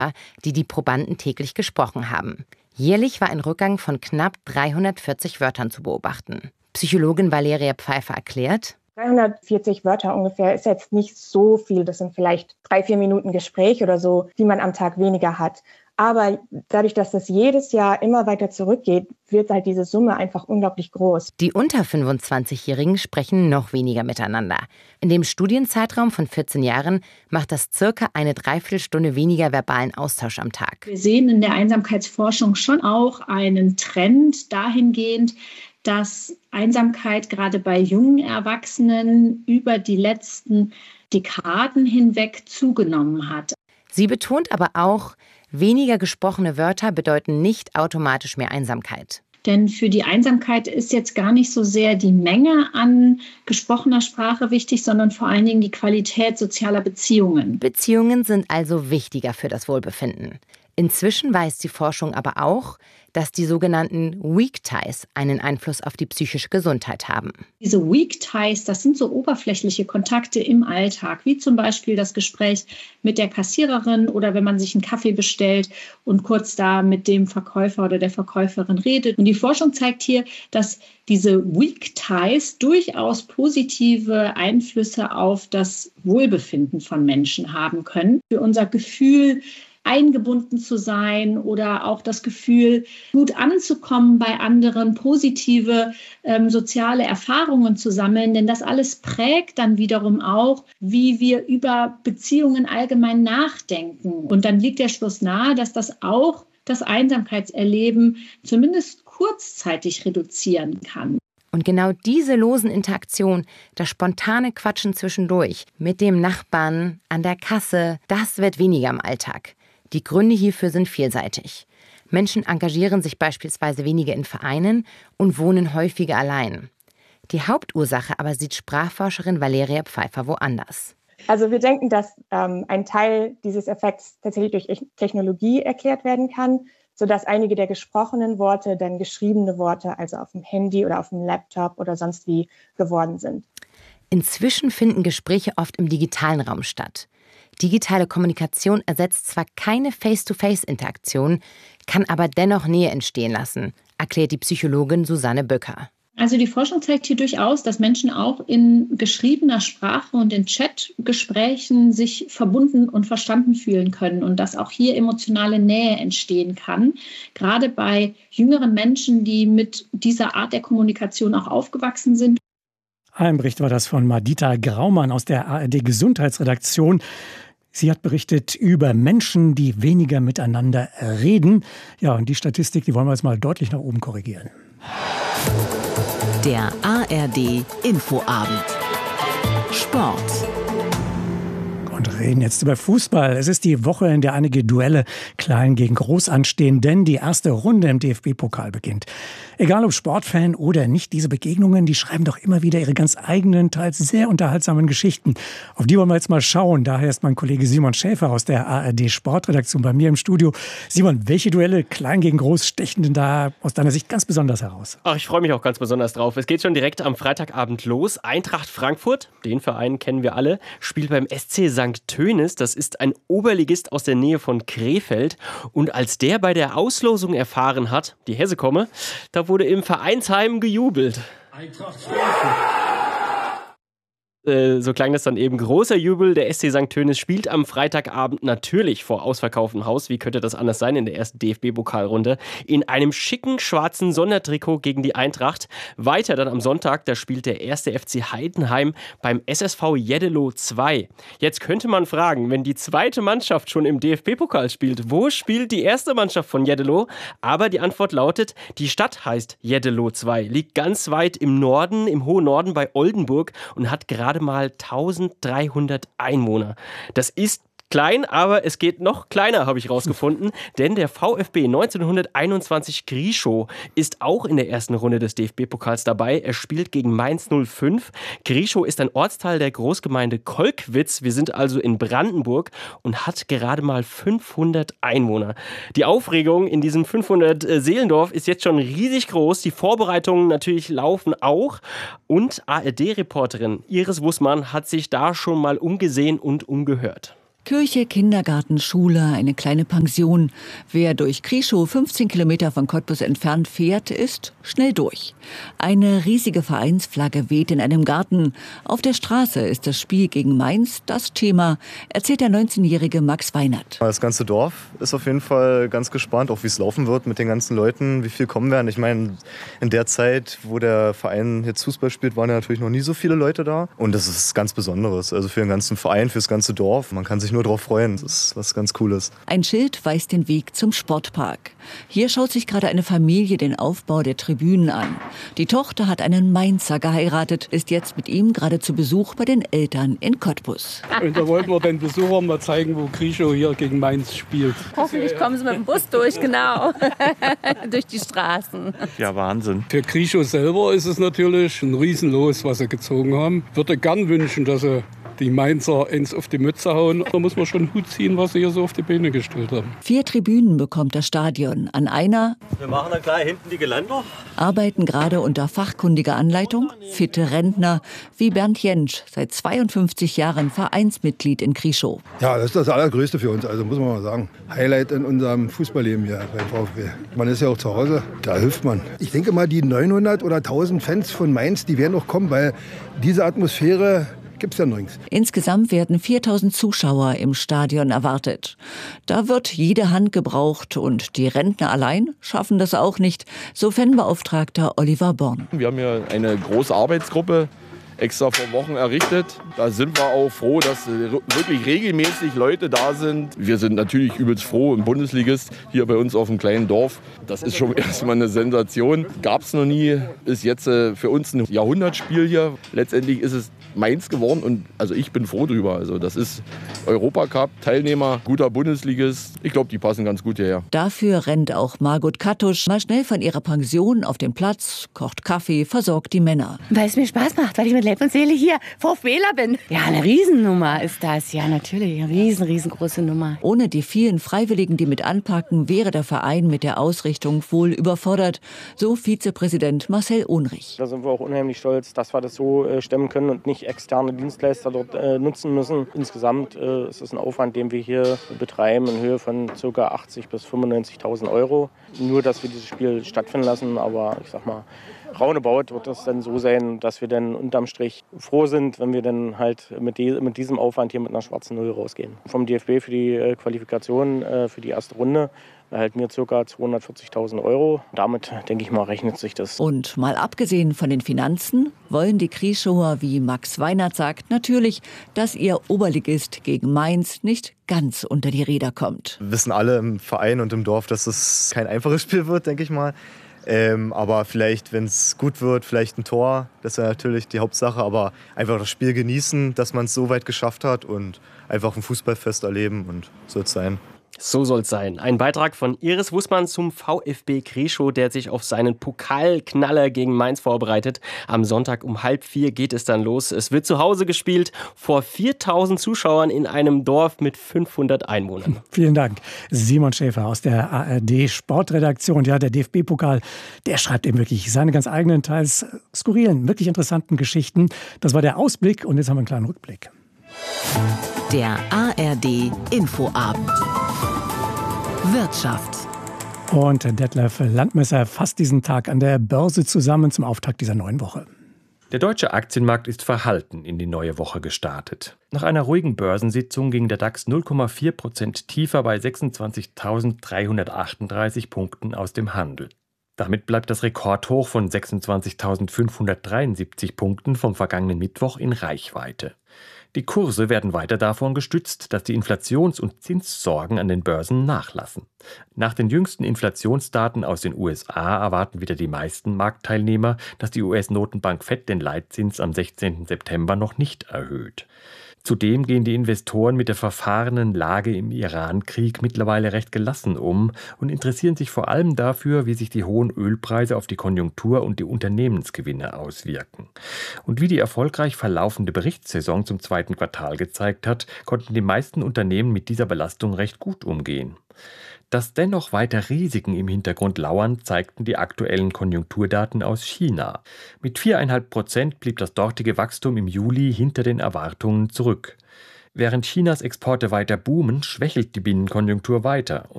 die die Probanden täglich gesprochen haben. Jährlich war ein Rückgang von knapp 340 Wörtern zu beobachten. Psychologin Valeria Pfeiffer erklärt: 340 Wörter ungefähr ist jetzt nicht so viel. Das sind vielleicht 3-4 Minuten Gespräch oder so, die man am Tag weniger hat. Aber dadurch, dass das jedes Jahr immer weiter zurückgeht, wird halt diese Summe einfach unglaublich groß. Die unter 25-Jährigen sprechen noch weniger miteinander. In dem Studienzeitraum von 14 Jahren macht das circa eine Dreiviertelstunde weniger verbalen Austausch am Tag. Wir sehen in der Einsamkeitsforschung schon auch einen Trend dahingehend, dass Einsamkeit gerade bei jungen Erwachsenen über die letzten Dekaden hinweg zugenommen hat. Sie betont aber auch, weniger gesprochene Wörter bedeuten nicht automatisch mehr Einsamkeit. Denn für die Einsamkeit ist jetzt gar nicht so sehr die Menge an gesprochener Sprache wichtig, sondern vor allen Dingen die Qualität sozialer Beziehungen. Beziehungen sind also wichtiger für das Wohlbefinden. Inzwischen weiß die Forschung aber auch, dass die sogenannten Weak Ties einen Einfluss auf die psychische Gesundheit haben. Diese Weak Ties, das sind so oberflächliche Kontakte im Alltag, wie zum Beispiel das Gespräch mit der Kassiererin oder wenn man sich einen Kaffee bestellt und kurz da mit dem Verkäufer oder der Verkäuferin redet. Und die Forschung zeigt hier, dass diese Weak Ties durchaus positive Einflüsse auf das Wohlbefinden von Menschen haben können. Für unser Gefühl, eingebunden zu sein oder auch das Gefühl, gut anzukommen bei anderen, positive soziale Erfahrungen zu sammeln. Denn das alles prägt dann wiederum auch, wie wir über Beziehungen allgemein nachdenken. Und dann liegt der Schluss nahe, dass das auch das Einsamkeitserleben zumindest kurzzeitig reduzieren kann. Und genau diese losen Interaktionen, das spontane Quatschen zwischendurch, mit dem Nachbarn, an der Kasse, das wird weniger im Alltag. Die Gründe hierfür sind vielseitig. Menschen engagieren sich beispielsweise weniger in Vereinen und wohnen häufiger allein. Die Hauptursache aber sieht Sprachforscherin Valeria Pfeiffer woanders. Also wir denken, dass ein Teil dieses Effekts tatsächlich durch Technologie erklärt werden kann, sodass einige der gesprochenen Worte dann geschriebene Worte, also auf dem Handy oder auf dem Laptop oder sonst wie geworden sind. Inzwischen finden Gespräche oft im digitalen Raum statt. Digitale Kommunikation ersetzt zwar keine Face-to-Face-Interaktion, kann aber dennoch Nähe entstehen lassen, erklärt die Psychologin Susanne Böcker. Also die Forschung zeigt hier durchaus, dass Menschen auch in geschriebener Sprache und in Chatgesprächen sich verbunden und verstanden fühlen können und dass auch hier emotionale Nähe entstehen kann. Gerade bei jüngeren Menschen, die mit dieser Art der Kommunikation auch aufgewachsen sind. Ein Bericht war das von Madita Graumann aus der ARD-Gesundheitsredaktion. Sie hat berichtet über Menschen, die weniger miteinander reden. Ja, und die Statistik, die wollen wir jetzt mal deutlich nach oben korrigieren. Der ARD Infoabend. Sport. Und reden jetzt über Fußball. Es ist die Woche, in der einige Duelle klein gegen groß anstehen, denn die erste Runde im DFB-Pokal beginnt. Egal ob Sportfan oder nicht, diese Begegnungen, die schreiben doch immer wieder ihre ganz eigenen, teils sehr unterhaltsamen Geschichten. Auf die wollen wir jetzt mal schauen. Daher ist mein Kollege Simon Schäfer aus der ARD-Sportredaktion bei mir im Studio. Simon, welche Duelle klein gegen groß stechen denn da aus deiner Sicht ganz besonders heraus? Ach, ich freue mich auch ganz besonders drauf. Es geht schon direkt am Freitagabend los. Eintracht Frankfurt, den Verein kennen wir alle, spielt beim SC St. Tönis. Das ist ein Oberligist aus der Nähe von Krefeld. Und als der bei der Auslosung erfahren hat, die Hesse komme, da wurde im Vereinsheim gejubelt. Eintracht Frankfurt. So klang das dann eben. Großer Jubel. Der SC St. Tönis spielt am Freitagabend natürlich vor ausverkauftem Haus. Wie könnte das anders sein in der ersten DFB-Pokalrunde? In einem schicken schwarzen Sondertrikot gegen die Eintracht. Weiter dann am Sonntag, da spielt der 1. FC Heidenheim beim SSV Jeddelo 2. Jetzt könnte man fragen, wenn die zweite Mannschaft schon im DFB-Pokal spielt, wo spielt die erste Mannschaft von Jeddelo? Aber die Antwort lautet, die Stadt heißt Jeddelo 2, liegt ganz weit im Norden, im hohen Norden bei Oldenburg und hat gerade mal 1300 Einwohner. Das ist klein, aber es geht noch kleiner, habe ich rausgefunden, denn der VfB 1921 Grischow ist auch in der ersten Runde des DFB-Pokals dabei. Er spielt gegen Mainz 05. Grischow ist ein Ortsteil der Großgemeinde Kolkwitz. Wir sind also in Brandenburg und hat gerade mal 500 Einwohner. Die Aufregung in diesem 500 Seelendorf ist jetzt schon riesig groß. Die Vorbereitungen natürlich laufen auch. Und ARD-Reporterin Iris Wussmann hat sich da schon mal umgesehen und umgehört. Kirche, Kindergarten, Schule, eine kleine Pension. Wer durch Krieschow 15 Kilometer von Cottbus entfernt fährt, ist schnell durch. Eine riesige Vereinsflagge weht in einem Garten. Auf der Straße ist das Spiel gegen Mainz das Thema, erzählt der 19-jährige Max Weinert. Das ganze Dorf ist auf jeden Fall ganz gespannt, auch wie es laufen wird mit den ganzen Leuten, wie viel kommen werden. Ich meine, in der Zeit, wo der Verein jetzt Fußball spielt, waren ja natürlich noch nie so viele Leute da. Und das ist ganz Besonderes, also für den ganzen Verein, für das ganze Dorf. Man kann sich nur darauf freuen, das ist was ganz Cooles. Ein Schild weist den Weg zum Sportpark. Hier schaut sich gerade eine Familie den Aufbau der Tribünen an. Die Tochter hat einen Mainzer geheiratet, ist jetzt mit ihm gerade zu Besuch bei den Eltern in Cottbus. Und da wollten wir den Besuchern mal zeigen, wo Krieschow hier gegen Mainz spielt. Hoffentlich kommen sie mit dem Bus durch, genau, durch die Straßen. Ja, Wahnsinn. Für Krieschow selber ist es natürlich ein Riesenlos, was sie gezogen haben. Ich würde gern wünschen, dass sie die Mainzer ins auf die Mütze hauen. Da muss man schon Hut ziehen, was sie hier so auf die Beine gestellt haben. 4 Tribünen bekommt das Stadion. An einer Wir machen dann gleich hinten die Geländer. arbeiten gerade unter fachkundiger Anleitung fitte Rentner wie Bernd Jentsch, seit 52 Jahren Vereinsmitglied in Krieschow. Ja, das ist das Allergrößte für uns, also muss man mal sagen. Highlight in unserem Fußballleben hier beim VfB. Man ist ja auch zu Hause, da hilft man. Ich denke mal, die 900 oder 1000 Fans von Mainz, die werden auch kommen, weil diese Atmosphäre gibt's ja nirgends. Insgesamt werden 4000 Zuschauer im Stadion erwartet. Da wird jede Hand gebraucht und die Rentner allein schaffen das auch nicht, so Fanbeauftragter Oliver Born. Wir haben hier eine große Arbeitsgruppe extra vor Wochen errichtet. Da sind wir auch froh, dass wirklich regelmäßig Leute da sind. Wir sind natürlich übelst froh, ein Bundesligist hier bei uns auf dem kleinen Dorf. Das ist schon erstmal eine Sensation. Gab es noch nie, ist jetzt für uns ein Jahrhundertspiel hier. Letztendlich ist es Mainz geworden und also ich bin froh drüber. Also das ist Europacup-Teilnehmer, guter Bundesligist. Ich glaube, die passen ganz gut hierher. Dafür rennt auch Margot Kattusch mal schnell von ihrer Pension auf den Platz, kocht Kaffee, versorgt die Männer. Weil es mir Spaß macht, weil ich mit Leib und Seele hier VfBler bin. Ja, eine Riesennummer ist das. Ja, natürlich, eine riesengroße Nummer. Ohne die vielen Freiwilligen, die mit anpacken, wäre der Verein mit der Ausrichtung wohl überfordert, so Vizepräsident Marcel Ohnrich. Da sind wir auch unheimlich stolz, dass wir das so stemmen können und nicht externe Dienstleister dort nutzen müssen. Insgesamt ist es ein Aufwand, den wir hier betreiben in Höhe von ca. 80.000 bis 95.000 Euro. Nur, dass wir dieses Spiel stattfinden lassen, aber ich sag mal, roundabout wird das dann so sein, dass wir dann unterm Strich froh sind, wenn wir dann halt mit diesem Aufwand hier mit einer schwarzen Null rausgehen. Vom DFB für die Qualifikation für die erste Runde erhalten wir ca. 240.000 Euro. Damit, denke ich mal, rechnet sich das. Und mal abgesehen von den Finanzen wollen die Krieschower, wie Max Weinert sagt, natürlich, dass ihr Oberligist gegen Mainz nicht ganz unter die Räder kommt. Wir wissen alle im Verein und im Dorf, dass es kein einfaches Spiel wird, denke ich mal. Aber vielleicht, wenn es gut wird, vielleicht ein Tor, das wäre natürlich die Hauptsache, aber einfach das Spiel genießen, dass man es so weit geschafft hat und einfach ein Fußballfest erleben und so soll es sein. So soll es sein. Ein Beitrag von Iris Wußmann zum VfB Krieschow, der sich auf seinen Pokalknaller gegen Mainz vorbereitet. Am Sonntag um 3:30 geht es dann los. Es wird zu Hause gespielt vor 4000 Zuschauern in einem Dorf mit 500 Einwohnern. Vielen Dank. Simon Schäfer aus der ARD Sportredaktion. Ja, der DFB-Pokal, der schreibt eben wirklich seine ganz eigenen, teils skurrilen, wirklich interessanten Geschichten. Das war der Ausblick und jetzt haben wir einen kleinen Rückblick. Der ARD Infoabend. Wirtschaft. Und Detlef Landmesser fasst diesen Tag an der Börse zusammen zum Auftakt dieser neuen Woche. Der deutsche Aktienmarkt ist verhalten in die neue Woche gestartet. Nach einer ruhigen Börsensitzung ging der DAX 0,4% tiefer bei 26.338 Punkten aus dem Handel. Damit bleibt das Rekordhoch von 26.573 Punkten vom vergangenen Mittwoch in Reichweite. Die Kurse werden weiter davon gestützt, dass die Inflations- und Zinssorgen an den Börsen nachlassen. Nach den jüngsten Inflationsdaten aus den USA erwarten wieder die meisten Marktteilnehmer, dass die US-Notenbank Fed den Leitzins am 16. September noch nicht erhöht. Zudem gehen die Investoren mit der verfahrenen Lage im Iran-Krieg mittlerweile recht gelassen um und interessieren sich vor allem dafür, wie sich die hohen Ölpreise auf die Konjunktur und die Unternehmensgewinne auswirken. Und wie die erfolgreich verlaufende Berichtssaison zum zweiten Quartal gezeigt hat, konnten die meisten Unternehmen mit dieser Belastung recht gut umgehen. Dass dennoch weiter Risiken im Hintergrund lauern, zeigten die aktuellen Konjunkturdaten aus China. Mit 4,5% blieb das dortige Wachstum im Juli hinter den Erwartungen zurück. Während Chinas Exporte weiter boomen, schwächelt die Binnenkonjunktur weiter